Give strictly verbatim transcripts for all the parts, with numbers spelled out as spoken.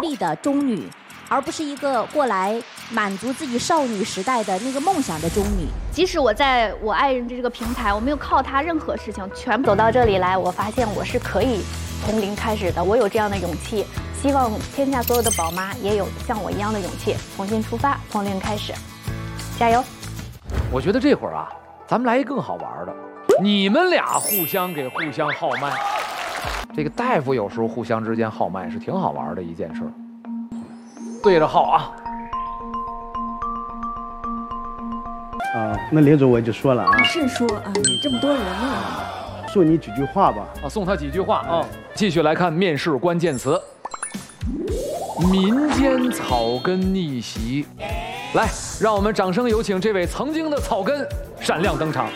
立的中女，而不是一个过来满足自己少女时代的那个梦想的中女。 即使我在我爱人这个平台，我没有靠他任何事情，全部走到这里来，我发现我是可以从零开始的，我有这样的勇气。希望天下所有的宝妈也有像我一样的勇气，重新出发，从零开始，加油！ 我觉得这会儿啊，咱们来一更好玩的，你们俩互相给互相号脉。这个大夫有时候互相之间号脉是挺好玩的一件事。对着号啊！ 啊，那林总我就说了啊， 是说啊，你这么多人呢， 送你几句话吧。 啊，送他几句话啊。继续来看面试关键词：民间草根逆袭。来，让我们掌声有请这位曾经的草根闪亮登场。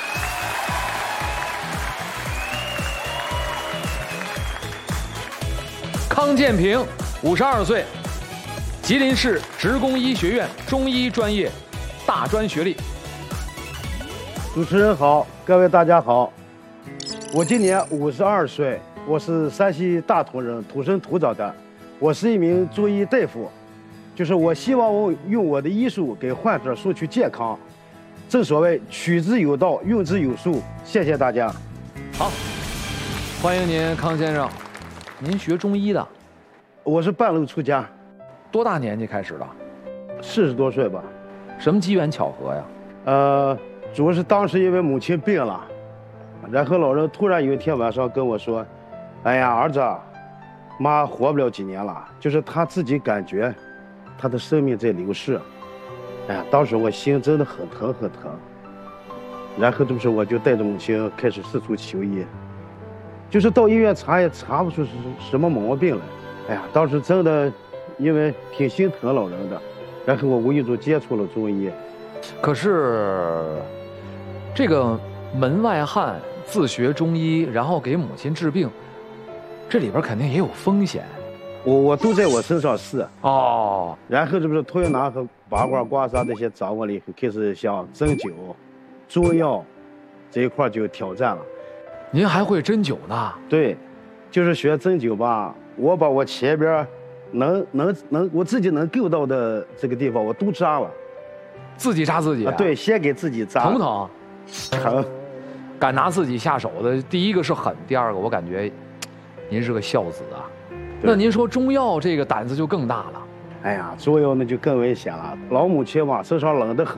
康建平，五十二岁，吉林市职工医学院中医专业大专学历。 主持人好，各位大家好，我今年五十二岁，我是山西大同人，土生土长的，我是一名中医大夫，就是我希望我用我的医术给患者送去健康，正所谓取之有道，用之有术。谢谢大家。 好，欢迎您，康先生。您学中医的？ 我是半路出家。 多大年纪开始的？ 四十多岁吧。 什么机缘巧合呀？ 呃，主要是当时因为母亲病了，然后老人突然有一天晚上跟我说：“哎呀，儿子，妈活不了几年了。”就是他自己感觉，他的生命在流逝。哎呀，当时我心真的很疼很疼。然后就是我就带着母亲开始四处求医。就是到医院查也查不出是什么毛病来，哎呀，当时真的，因为挺心疼老人的，然后我无意中接触了中医。 可是，这个门外汉自学中医，然后给母亲治病，这里边肯定也有风险。 我我都在我身上试哦， 然后这不是推拿和拔罐、刮痧这些掌握了以后，开始像针灸、中药这一块就挑战了。 您还会针灸呢？ 对，就是学针灸吧。我把我前边能能能我自己能够到的这个地方，我都扎了。 自己扎自己啊？ 对，先给自己扎。 疼不疼？ 疼。 敢拿自己下手的，第一个是狠，第二个我感觉，您是个孝子啊。那您说中药这个胆子就更大了。 哎呀，中药那就更危险了。老母亲嘛，身上冷得很。